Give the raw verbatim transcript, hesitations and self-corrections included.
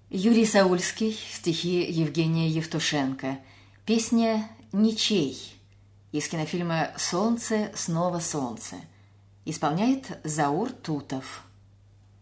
Юрий Саульский, стихи Евгения Евтушенко. Песня «Ничей» из кинофильма «Солнце, снова солнце». Исполняет Заур Тутов.